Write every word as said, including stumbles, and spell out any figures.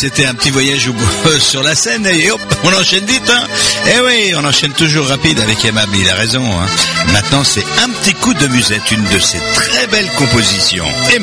c'était un petit voyage au, sur la Seine et hop, on enchaîne vite, hein. Eh oui, on enchaîne toujours rapide avec Aimable, il a raison, hein. Maintenant, c'est un petit coup de musette, une de ses très belles compositions.